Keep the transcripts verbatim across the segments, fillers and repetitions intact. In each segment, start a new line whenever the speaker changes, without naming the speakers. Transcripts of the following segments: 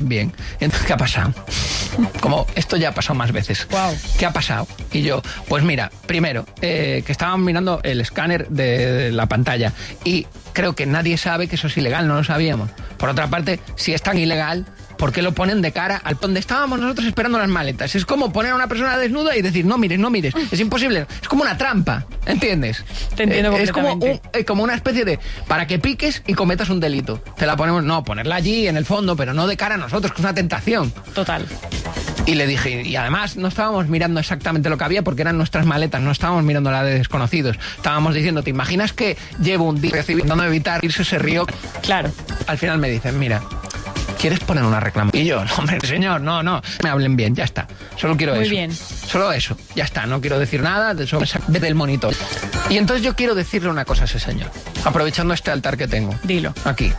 bien. Entonces, ¿qué ha pasado? Como esto ya ha pasado más veces.
Wow.
¿Qué ha pasado? Y yo, pues mira, primero, eh, que estaban mirando el escáner de, de la pantalla y creo que nadie sabe que eso es ilegal, no lo sabíamos. Por otra parte, si es tan ilegal, ¿por qué lo ponen de cara al donde estábamos nosotros esperando las maletas? Es como poner a una persona desnuda y decir, no mires, no mires. Es imposible. Es como una trampa, ¿entiendes?
Te entiendo
eh, Es como,
completamente.
un, eh, como una especie de, para que piques y cometas un delito. Te la ponemos, no, ponerla allí en el fondo, pero no de cara a nosotros, que es una tentación.
Total.
Y le dije, y además no estábamos mirando exactamente lo que había porque eran nuestras maletas, no estábamos mirando la de desconocidos. Estábamos diciendo, ¿te imaginas que llevo un día intentando evitar irse ese río?
Claro.
Al final me dicen, mira, ¿quieres poner una reclamación? Y yo, no, hombre, señor, no, no, me hablen bien, ya está. Solo quiero
Muy
eso.
bien.
Solo eso, ya está, no quiero decir nada de sobre esa vez del monitor. Y entonces yo quiero decirle una cosa a ese señor, aprovechando este altar que tengo.
Dilo.
Aquí.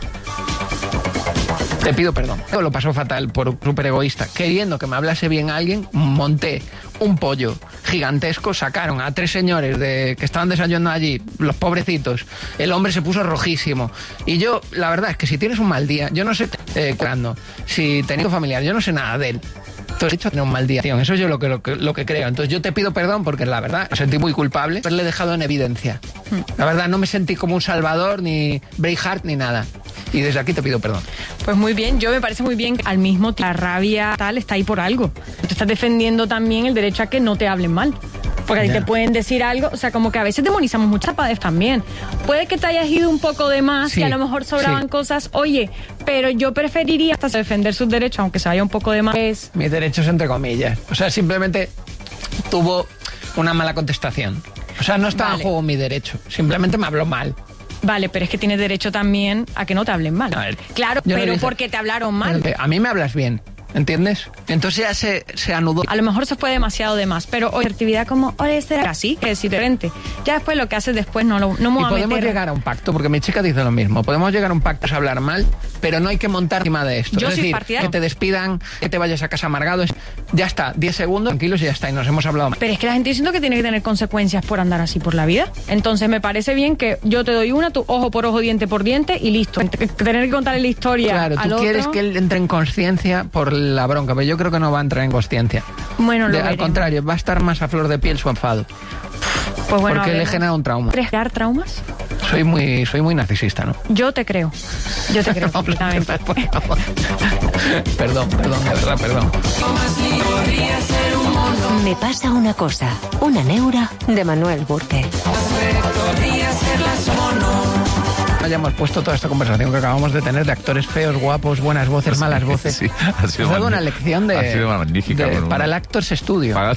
Te pido perdón. Lo pasó fatal por súper egoísta. Queriendo que me hablase bien alguien, monté un pollo gigantesco, sacaron a tres señores de que estaban desayunando allí, los pobrecitos. El hombre se puso rojísimo. Y yo, la verdad es que si tienes un mal día, yo no sé eh, cuándo, si tenés un familiar, yo no sé nada de él. Entonces, he dicho tener un mal día, tío. Eso es yo lo que, lo, que, lo que creo. Entonces, yo te pido perdón porque la verdad me sentí muy culpable de haberle dejado en evidencia. La verdad, no me sentí como un salvador, ni Braveheart, ni nada. Y desde aquí te pido perdón.
Pues muy bien, yo me parece muy bien que al mismo tiempo la rabia tal está ahí por algo. Tú estás defendiendo también el derecho a que no te hablen mal. Porque a ti
Ya.
te pueden decir algo, o sea, como que a veces demonizamos muchas padres también. Puede que te hayas ido un poco de más
Sí,
y a lo mejor sobraban
sí.
cosas, oye, pero yo preferiría hasta defender sus derechos, aunque se vaya un poco de más.
Mis derechos entre comillas. O sea, simplemente tuvo una mala contestación. O sea, no estaba
Vale.
en juego mi derecho. Simplemente me habló mal.
Vale, pero es que tienes derecho también a que no te hablen mal.
A ver,
Claro,
yo no
pero
dije-
porque te hablaron mal.
A mí me hablas bien, ¿entiendes? Entonces ya se, se anudó.
A lo mejor se fue demasiado de más, pero hoy actividad como, oye, será así, que es diferente. Ya después lo que haces después no lo no me
Y
voy a
podemos
meter.
llegar a un pacto, porque mi chica dice lo mismo. Podemos llegar a un pacto, es hablar mal, pero no hay que montar encima de esto.
Yo
es
soy
decir,
partidario.
que te despidan, que te vayas a casa amargado. es- Ya está, diez segundos, tranquilos y ya está, y nos hemos hablado mal.
Pero es que la gente diciendo que tiene que tener consecuencias por andar así por la vida. Entonces me parece bien que yo te doy una, tu ojo por ojo, diente por diente y listo. Tener que contarle la historia
Claro,
al
tú
otro.
quieres que él entre en conciencia por la bronca, pero yo creo que no va a entrar en conciencia.
Bueno, lo
De- Al
veremos.
contrario, va a estar más a flor de piel su enfado.
Pues bueno,
porque
a
le
ver,
genera un trauma.
¿Quieres crear traumas?
Soy muy, soy muy narcisista, ¿no?
Yo te creo. Yo te creo completamente.
Por favor. Perdón, perdón, de verdad, perdón.
Me pasa una cosa, una neura de Manuel Burke.
Hayamos puesto toda esta conversación que acabamos de tener de actores feos, guapos, buenas voces, malas voces.
Sí, ha sido
Has dado una
magnífico.
lección de,
Ha sido magnífica,
de-
bueno,
para
bueno.
el Actors Studio.
Para-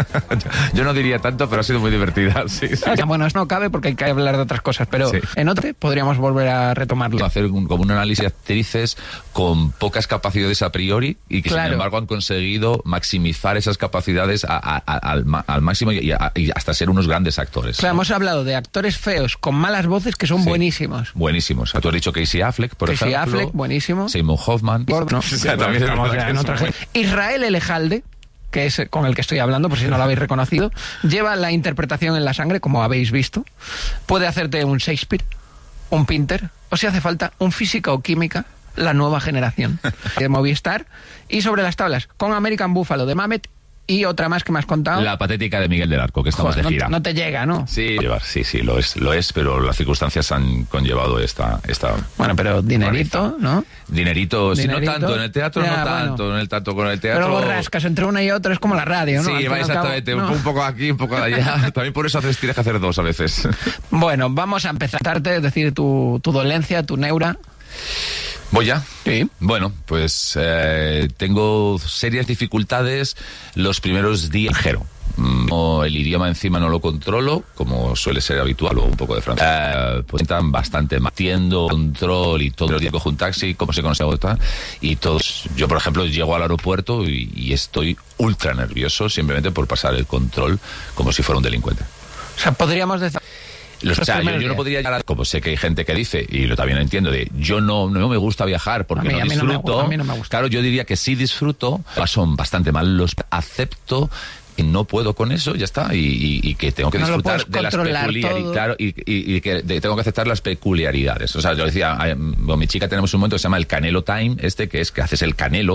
Yo no diría tanto, pero ha sido muy divertida. Sí, sí.
Ah, Bueno, eso no cabe porque hay que hablar de otras cosas, pero
Sí.
en otro podríamos volver a retomarlo.
Hacer un, como un análisis de actrices con pocas capacidades a priori y que
Claro.
sin embargo han conseguido maximizar esas capacidades a- a- a- al, ma- al máximo y, a- y hasta ser unos grandes actores.
Claro,
¿no?
hemos hablado de actores feos con malas voces que son
Sí.
buenísimos.
Buenísimos. Tú has dicho Casey Affleck, por
Casey
ejemplo.
Affleck, buenísimo.
Seymour Hoffman.
Gordon, no,
O sea, también es
estamos
verdad
ya
que
en
es
otra
muy-
gente. Israel Elejalde, que es con el que estoy hablando, por si no lo habéis reconocido, lleva la interpretación en la sangre, como habéis visto. Puede hacerte un Shakespeare, un Pinter, o si hace falta un física o química, la nueva generación de Movistar. Y sobre las tablas, con American Buffalo de Mamet y otra más que me has contado.
La patética de Miguel del Arco, que estamos
Joder,
de gira.
no, no te llega, ¿no?
Sí, llevar, sí, sí, lo es, lo es, pero las circunstancias han conllevado esta, esta.
Bueno, pero dinerito, ¿no?
Dinerito, sí,
Dinerito.
no tanto, en el teatro
Ya,
no
bueno.
tanto, en el tanto con el teatro.
Pero luego rascas entre una y otra, es como la radio, ¿no? Al
Sí,
fin
va
y al cabo,
exactamente,
¿no?
un, un poco aquí, un poco allá. También por eso haces, tienes que hacer dos a veces.
Bueno, vamos a empezar a es decir, tu, tu dolencia, tu neura.
¿Voy ya?
Sí.
Bueno, pues eh, tengo serias dificultades los primeros días. Jero. No, el idioma encima no lo controlo, como suele ser habitual, o un poco de francés. Eh, pues están bastante mal. Entiendo control y todo. Los días cojo un taxi, cómo se consigue tal. Y todos. Yo, por ejemplo, llego al aeropuerto y, y estoy ultra nervioso simplemente por pasar el control como si fuera un delincuente.
O sea, podríamos decir...
Los, o sea, yo,
primeros
yo no
días.
podría llegar a, como sé que hay gente que dice, y lo también entiendo, de yo no, no me gusta viajar porque
A mí-
no
a mí no me
disfruto.
gu- a mí no me gusta.
Claro, yo diría que sí disfruto, son bastante mal, los acepto que no puedo con eso, ya está, y, y, y que tengo que
No lo
disfrutar
puedes
de las
controlar
peculiaridades,
todo.
claro, y, y, y que de- tengo que aceptar las peculiaridades. O sea, yo decía, a- con mi chica tenemos un momento que se llama el Canelo Time, este que es que haces el canelo,